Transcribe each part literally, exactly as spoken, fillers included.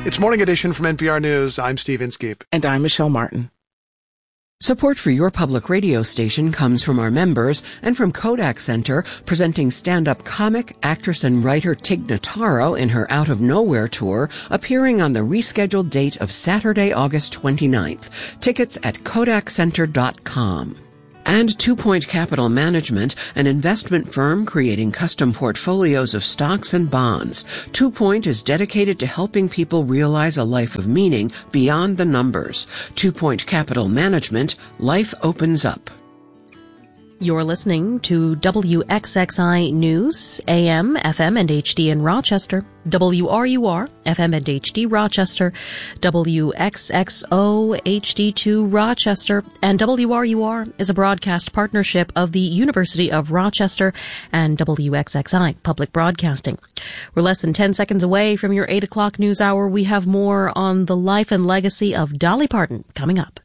It's Morning Edition from N P R News. I'm Steve Inskeep. And I'm Michelle Martin. Support for your public radio station comes from our members and from Kodak Center, presenting stand-up comic, actress, and writer Tig Notaro in her Out of Nowhere tour, appearing on the rescheduled date of Saturday, August twenty-ninth. Tickets at kodak center dot com. And Two Point Capital Management, an investment firm creating custom portfolios of stocks and bonds. Two Point is dedicated to helping people realize a life of meaning beyond the numbers. Two Point Capital Management, life opens up. You're listening to W X X I News, A M, F M, and H D in Rochester, W R U R, F M and H D Rochester, W X X O, H D two Rochester, and W R U R is a broadcast partnership of the University of Rochester and W X X I Public Broadcasting. We're less than ten seconds away from your eight o'clock news hour. We have more on the life and legacy of Dolly Parton coming up.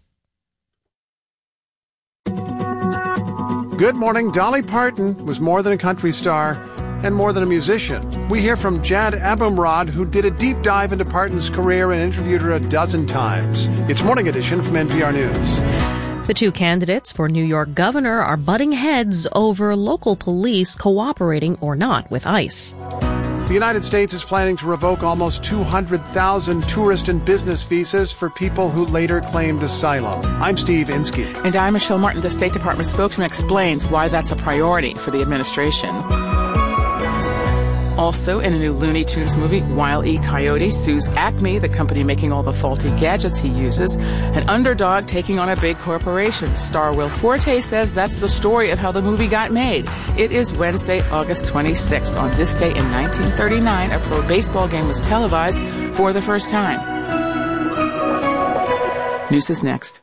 Good morning. Dolly Parton was more than a country star and more than a musician. We hear from Jad Abumrad, who did a deep dive into Parton's career and interviewed her a dozen times. It's Morning Edition from N P R News. The two candidates for New York governor are butting heads over local police cooperating or not with ICE. The United States is planning to revoke almost two hundred thousand tourist and business visas for people who later claimed asylum. I'm Steve Inskeep. And I'm Michelle Martin. The State Department spokesman explains why that's a priority for the administration. Also, in a new Looney Tunes movie, Wile E. Coyote sues Acme, the company making all the faulty gadgets he uses. An underdog taking on a big corporation. Star Will Forte says that's the story of how the movie got made. It is Wednesday, August twenty-sixth. On this day in nineteen thirty-nine, a pro baseball game was televised for the first time. News is next.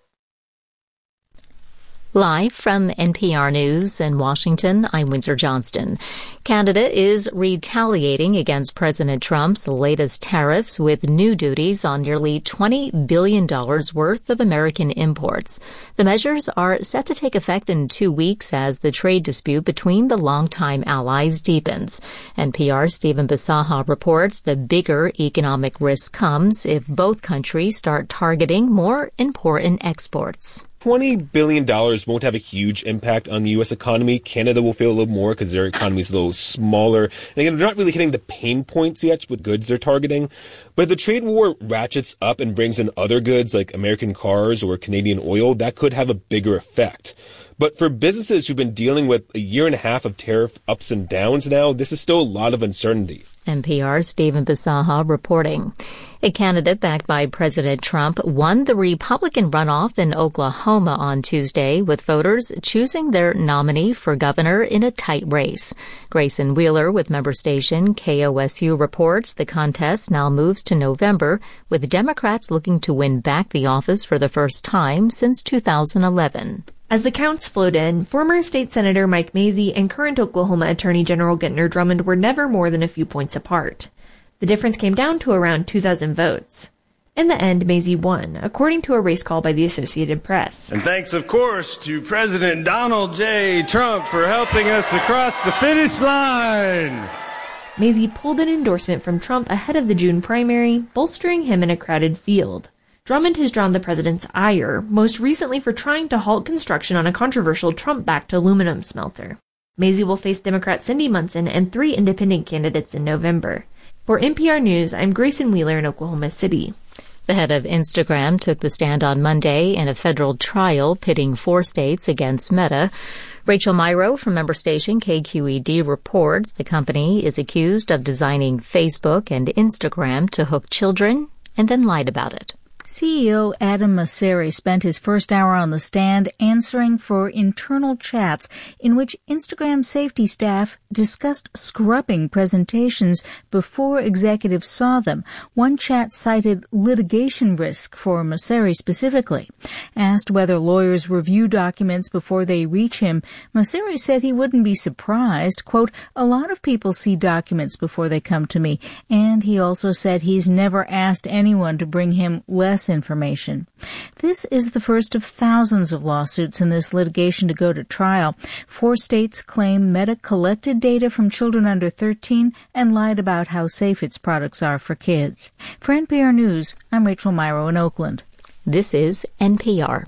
Live from N P R News in Washington, I'm Windsor Johnston. Canada is retaliating against President Trump's latest tariffs with new duties on nearly twenty billion dollars worth of American imports. The measures are set to take effect in two weeks as the trade dispute between the longtime allies deepens. N P R's Stephen Bisaha reports the bigger economic risk comes if both countries start targeting more important exports. twenty billion dollars won't have a huge impact on the U S economy. Canada will feel a little more because their economy is a little smaller. And again, they're not really hitting the pain points yet with goods they're targeting. But if the trade war ratchets up and brings in other goods like American cars or Canadian oil, that could have a bigger effect. But for businesses who've been dealing with a year and a half of tariff ups and downs now, this is still a lot of uncertainty. N P R's Stephen Bisaha reporting. A candidate backed by President Trump won the Republican runoff in Oklahoma on Tuesday, with voters choosing their nominee for governor in a tight race. Grayson Wheeler with member station K O S U reports the contest now moves to November, with Democrats looking to win back the office for the first time since two thousand eleven. As the counts flowed in, former State Senator Mike Mazzei and current Oklahoma Attorney General Gentner Drummond were never more than a few points apart. The difference came down to around two thousand votes. In the end, Mazzei won, according to a race call by the Associated Press. And thanks, of course, to President Donald J. Trump for helping us across the finish line. Mazzei pulled an endorsement from Trump ahead of the June primary, bolstering him in a crowded field. Drummond has drawn the president's ire, most recently for trying to halt construction on a controversial Trump-backed aluminum smelter. Mazzei will face Democrat Cindy Munson and three independent candidates in November. For N P R News, I'm Grayson Wheeler in Oklahoma City. The head of Instagram took the stand on Monday in a federal trial pitting four states against Meta. Rachel Myrow from member station K Q E D reports the company is accused of designing Facebook and Instagram to hook children and then lied about it. C E O Adam Mosseri spent his first hour on the stand answering for internal chats in which Instagram safety staff discussed scrubbing presentations before executives saw them. One chat cited litigation risk for Mosseri specifically. Asked whether lawyers review documents before they reach him, Mosseri said he wouldn't be surprised. Quote, a lot of people see documents before they come to me. And he also said he's never asked anyone to bring him less less information. This is the first of thousands of lawsuits in this litigation to go to trial. Four states claim Meta collected data from children under thirteen and lied about how safe its products are for kids. For N P R News, I'm Rachel Myrow in Oakland. This is N P R.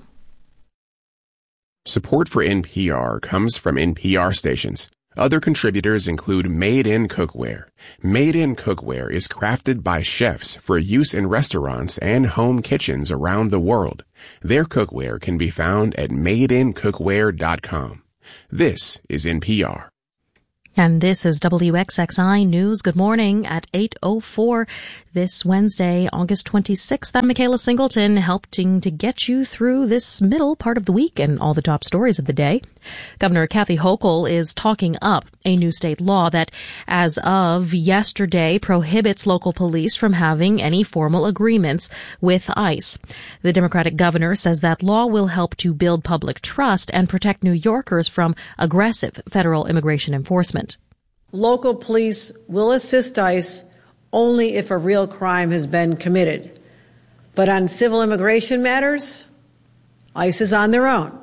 Support for N P R comes from N P R stations. Other contributors include Made in Cookware. Made in Cookware is crafted by chefs for use in restaurants and home kitchens around the world. Their cookware can be found at made in cookware dot com. This is N P R. And this is W X X I News. Good morning at eight oh four this Wednesday, August twenty-sixth. I'm Michaela Singleton, helping to get you through this middle part of the week and all the top stories of the day. Governor Kathy Hochul is talking up a new state law that, as of yesterday, prohibits local police from having any formal agreements with ICE. The Democratic governor says that law will help to build public trust and protect New Yorkers from aggressive federal immigration enforcement. Local police will assist ICE only if a real crime has been committed. But on civil immigration matters, ICE is on their own.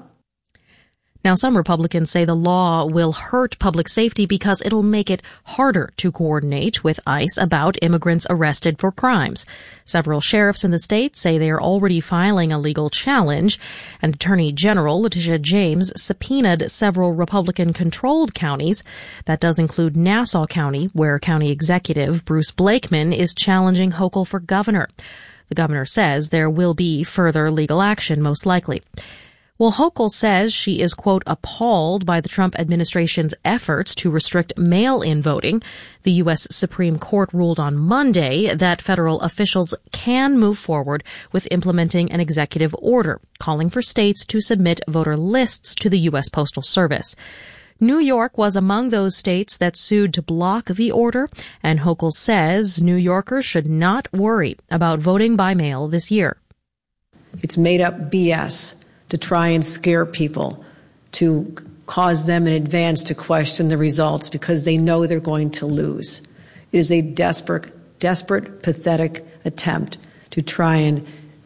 Now, some Republicans say the law will hurt public safety because it'll make it harder to coordinate with ICE about immigrants arrested for crimes. Several sheriffs in the state say they are already filing a legal challenge, and Attorney General Letitia James subpoenaed several Republican-controlled counties. That does include Nassau County, where County Executive Bruce Blakeman is challenging Hochul for governor. The governor says there will be further legal action, most likely. Well, Hochul says she is, quote, appalled by the Trump administration's efforts to restrict mail-in voting. The U S Supreme Court ruled on Monday that federal officials can move forward with implementing an executive order, calling for states to submit voter lists to the U S Postal Service. New York was among those states that sued to block the order, and Hochul says New Yorkers should not worry about voting by mail this year. It's made up B S to try and scare people, to cause them in advance to question the results because they know they're going to lose. It is a desperate, desperate, pathetic attempt to try and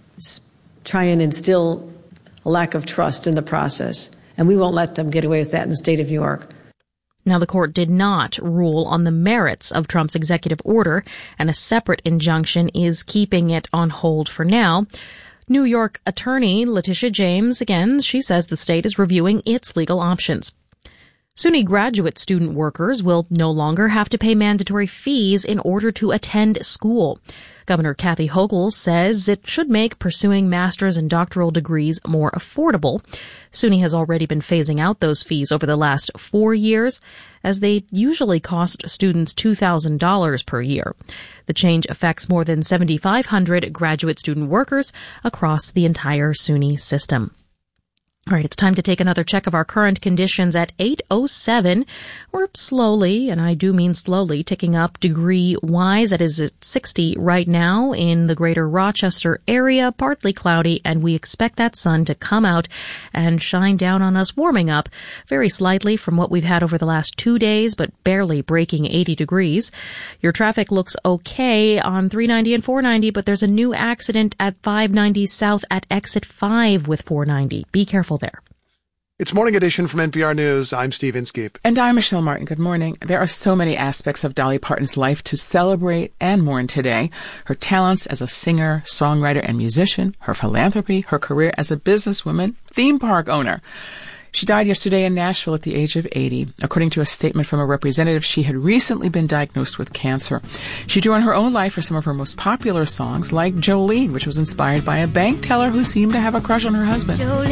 try and instill a lack of trust in the process. And we won't let them get away with that in the state of New York. Now, the court did not rule on the merits of Trump's executive order, and a separate injunction is keeping it on hold for now. New York attorney Letitia James, again, she says the state is reviewing its legal options. SUNY graduate student workers will no longer have to pay mandatory fees in order to attend school. Governor Kathy Hochul says it should make pursuing master's and doctoral degrees more affordable. SUNY has already been phasing out those fees over the last four years, as they usually cost students two thousand dollars per year. The change affects more than seven thousand five hundred graduate student workers across the entire SUNY system. All right, it's time to take another check of our current conditions at eight oh seven. We're slowly, and I do mean slowly, ticking up degree-wise. It is at sixty right now in the greater Rochester area, partly cloudy, and we expect that sun to come out and shine down on us, warming up very slightly from what we've had over the last two days, but barely breaking eighty degrees. Your traffic looks okay on three ninety and four ninety, but there's a new accident at five ninety South at exit five with four ninety. Be careful there. It's Morning Edition from N P R News. I'm Steve Inskeep. And I'm Michelle Martin. Good morning. There are so many aspects of Dolly Parton's life to celebrate and mourn today. Her talents as a singer, songwriter, and musician, her philanthropy, her career as a businesswoman, theme park owner. She died yesterday in Nashville at the age of eighty. According to a statement from a representative, she had recently been diagnosed with cancer. She drew on her own life for some of her most popular songs, like Jolene, which was inspired by a bank teller who seemed to have a crush on her husband. Jolene.